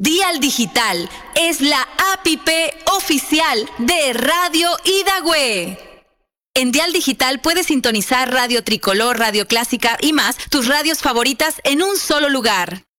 Dial Digital es la APP oficial de Radio Hidagüe. En Dial Digital puedes sintonizar Radio Tricolor, Radio Clásica y más, tus radios favoritas en un solo lugar.